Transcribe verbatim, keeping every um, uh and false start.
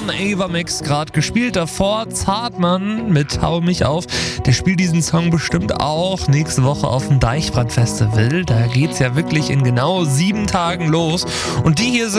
von Ava Max gerade gespielt. Davor Zartmann mit Hau mich auf. Der spielt diesen Song bestimmt auch nächste Woche auf dem Deichbrand Festival. Da geht's ja wirklich in genau sieben Tagen los. Und die hier sind